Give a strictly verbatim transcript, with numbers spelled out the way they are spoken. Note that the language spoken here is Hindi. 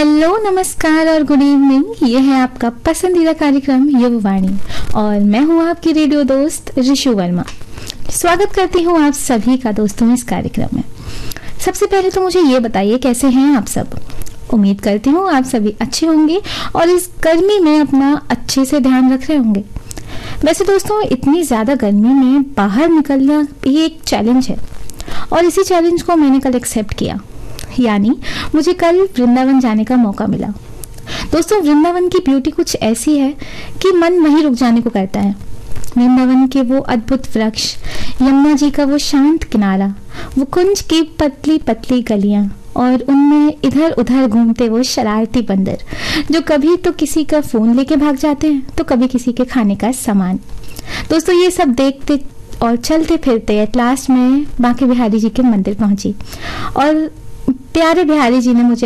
हेलो, नमस्कार और गुड इवनिंग। ये है आपका पसंदीदा कार्यक्रम युववाणी और मैं हूँ आपकी रेडियो दोस्त ऋषु वर्मा। स्वागत करती हूँ आप सभी का दोस्तों इस कार्यक्रम में। सबसे पहले तो मुझे ये बताइए, कैसे हैं आप सब। उम्मीद करती हूँ आप सभी अच्छे होंगे और इस गर्मी में अपना अच्छे से ध्यान रख रहे होंगे। वैसे दोस्तों, इतनी ज़्यादा गर्मी में बाहर निकलना भी एक चैलेंज है और इसी चैलेंज को मैंने कल एक्सेप्ट किया, यानी मुझे कल वृंदावन जाने का मौका मिला। दोस्तों, वृंदावन की ब्यूटी कुछ ऐसी है कि मन वहीं रुक जाने को करता है। वृंदावन के वो अद्भुत वृक्ष, यमुना जी का वो शांत किनारा, वो कुंज की पतली पतली गलियां और उनमें इधर उधर घूमते वो शरारती बंदर जो कभी तो किसी का फोन लेके भाग जाते हैं तो कभी किसी के खाने का सामान। दोस्तों, ये सब देखते और चलते फिरते एट लास्ट में बांके बिहारी जी के मंदिर पहुंची और प्यारे बिहारी जी ने मुझे